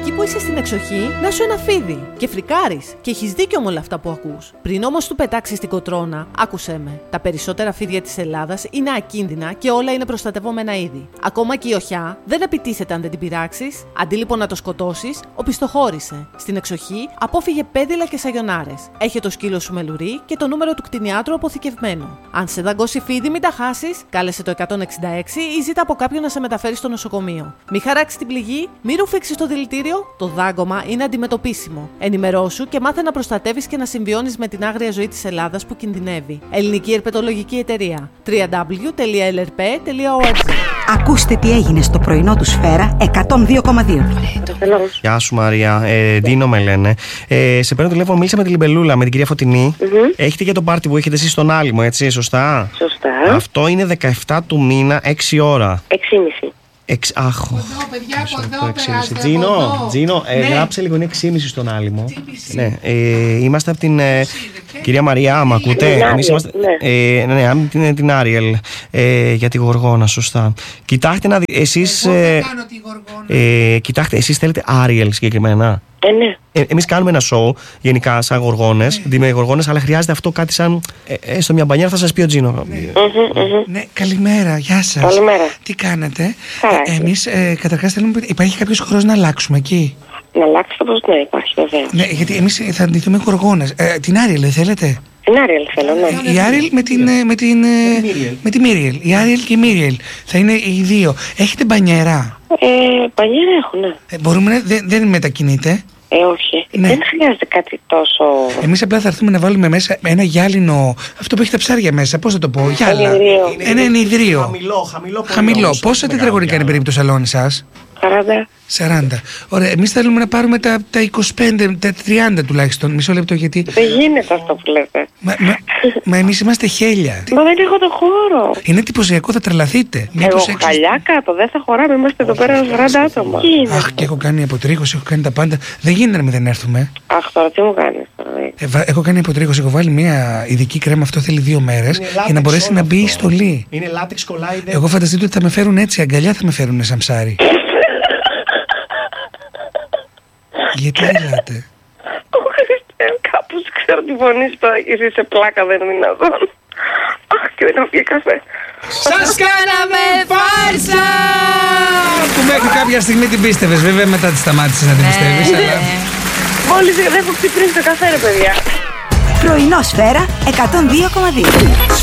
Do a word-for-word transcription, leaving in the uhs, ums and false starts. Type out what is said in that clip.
εκεί που είσαι στην εξοχή, να σου ένα φίδι και φρικάρεις. Και έχεις δίκιο με όλα αυτά που ακούς. Πριν όμως του πετάξεις την κοτρώνα, άκουσέ με. Τα περισσότερα φίδια της Ελλάδας είναι ακίνδυνα και όλα είναι προστατευόμενα είδη. Ακόμα και η οχιά δεν επιτίθεται αν δεν την πειράξεις. Αντί λοιπόν να το σκοτώσεις, οπισθοχώρησε. Στην εξοχή, απόφυγε πέδιλα και σαγιονάρες. Έχε το σκύλο σου με λουρί και το νούμερο του κτηνιάτρου αποθηκευμένο. Αν σε δαγκώσει φίδι, μην τα χάσεις, κάλεσε το εκατόν εξήντα έξι ή ζήτα από κάποιον να σε μεταφέρει στο νοσοκομείο. Μη χαράξει την πληγή, μη ρουφήξεις το δηλητήριο, το δάγκωμα είναι αντιμετωπίσιμο. Ενημερώσου και μάθε να προστατεύεις και να συμβιώνεις με την άγρια ζωή της Ελλάδας που κινδυνεύει. Ελληνική Ερπετολογική Εταιρεία. double-u double-u double-u τελεία ελ αρ πι τελεία org. Ακούστε τι έγινε στο πρωινό του Σφαίρα εκατόν δύο κόμμα δύο. Γεια σου Μαρία, ε, Ντίνο με λένε. Ε, σε παίρνω τηλέφωνο, μίλησα με τη Λιμπελούλα, με την κυρία Φωτεινή. Mm-hmm. Έχετε για το πάρτι που έχετε εσείς στον Άλυμο, έτσι, σωστά? Σωστά. Αυτό είναι δεκαεφτά του μήνα, έξι ώρα. έξι και μισή. Εξ... Αχ, Κοντό, παιδιά, κοντό, περάστε, Τζίνο, κοντό. Τζίνο, ε, Ναι. γράψε λίγο, είναι έξι και μισή στον Άλυμο. Ναι, ε, είμαστε από την ε, κυρία Μαριά, μ' ακούτε? Την Εμείς είμαστε, ναι. ε, ναι, ναι, την, την Άριελ, ε, για τη Γοργόνα, σωστά. Κοιτάξτε να δείτε, εσείς, Εγώ ε, θα κάνω τη Γοργόνα. ε, κοιτάξτε, εσείς θέλετε Άριελ συγκεκριμένα? Ε, ναι. Ε, εμείς κάνουμε ένα show γενικά σαν γοργόνες, με γοργόνες, αλλά χρειάζεται αυτό κάτι σαν. Ε, έστω μια μπανιέρα, θα σας πει ο Τζίνο. Ναι, καλημέρα, γεια σας. Καλημέρα. Τι κάνετε? Καλά, Ε, εμείς ε, καταρχάς θέλουμε, υπάρχει κάποιος χώρος να αλλάξουμε εκεί? Να αλλάξει το πώς, ναι, υπάρχει βεβαίως. Ναι, γιατί εμείς θα αντιθούμε γοργόνες. Ε, την Άριελ δεν θέλετε? Την Άριελ θέλω, ναι. Η Άριελ με την, ε, με την, ε, με τη Μίριελ. Η Άριελ και η Μίριελ. Θα είναι οι δύο. Έχετε μπανιέρα? Ε, πανιέρα έχω, ναι. Ε, μπορούμε να, δεν, δεν μετακινείτε? Ε, όχι. Ναι. Δεν χρειάζεται κάτι τόσο. Εμείς απλά θα έρθουμε να βάλουμε μέσα ένα γυάλινο. Αυτό που έχει τα ψάρια μέσα, πώς θα το πω, γυάλα. Ενιδρίο. Ένα ενιδρίο. Χαμηλό, χαμηλό. πολύ Χαμηλό. όμως, Πόσα όχι τετραγωνικά είναι μεγάλο. περίπου το σαλόνι σας? σαράντα. σαράντα. Ωραία. Εμείς θέλουμε να πάρουμε τα, τα είκοσι πέντε, τα τριάντα τουλάχιστον. Μισό λεπτό γιατί. Δεν γίνεται αυτό που λέτε. Μα, μα, μα εμείς είμαστε χέλια. Μα δεν έχω το χώρο. Είναι εντυπωσιακό, θα τρελαθείτε. Εγώ Μήπως έξω- χαλιά κάτω, δεν θα χωράμε. Είμαστε εδώ πέρα σαράντα άτομα. Τι είναι? Αχ, και έχω κάνει αποτρίχωση, έχω κάνει τα πάντα. Δεν γίνεται να μην δεν έρθουμε. Αχ, τώρα τι μου κάνεις. Ε, βα- έχω κάνει αποτρίχωση, έχω βάλει μια ειδική κρέμα, αυτό θέλει δύο μέρες Είναι για να λάτεξ μπορέσει όλο να μπει η αυτό. στολή. Είναι λάτεξ, κολλάει. Δεν... Εγώ φανταστείτε ότι θα με φέρουν έτσι, αγκαλιά θα με φέρουν σαν ψάρι. Γιατί γελάτε? Ω Χριστέ, κάπως ξέρω τη φωνή σου τώρα και εσύ σε πλάκα, δεν είναι δυνατόν. Αχ, και δεν έχω πιει καφέ. Σας κάναμε φάρσα! Που μέχρι κάποια στιγμή την πίστευες, βέβαια μετά τη σταμάτησες να την πιστεύεις, αλλά... Μόλις δεν έχω ξυπνήσει το καφέ, ρε παιδιά. Πρωινό Σφαίρα εκατόν δύο κόμμα δύο.